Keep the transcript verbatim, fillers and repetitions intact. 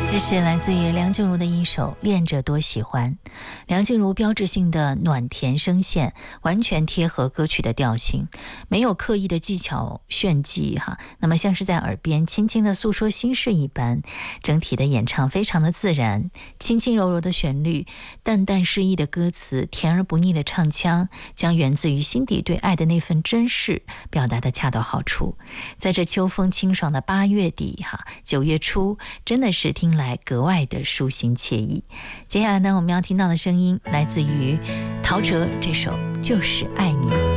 这是来自于梁静茹的一首《恋着多喜欢》。梁静茹标志性的暖甜声线完全贴合歌曲的调性，没有刻意的技巧炫技哈，那么像是在耳边轻轻的诉说心事一般。整体的演唱非常的自然，轻轻柔柔的旋律，淡淡诗意的歌词，甜而不腻的唱腔，将源自于心底对爱的那份珍视表达的恰到好处。在这秋风清爽的八月底哈，九月初真的是听来格外的舒心惬意。接下来呢，我们要听到的声音来自于陶喆这首《就是爱你》。